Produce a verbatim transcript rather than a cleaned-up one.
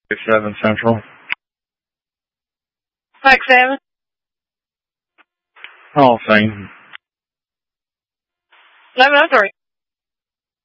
seven Central. Mike seven. Oh, same. eleven oh three.